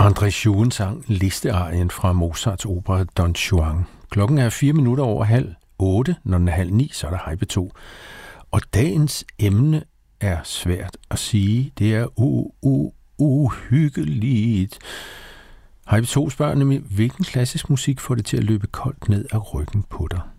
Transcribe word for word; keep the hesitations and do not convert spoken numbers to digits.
André Schuen sang listearien fra Mozarts opera Don Juan. Klokken er fire minutter over halv otte. Når den er halv ni, så er der Hej P to. Og dagens emne er svært at sige. Det er u- u- uhyggeligt. Hej P to spørger nemlig, hvilken klassisk musik får det til at løbe koldt ned ad ryggen på dig?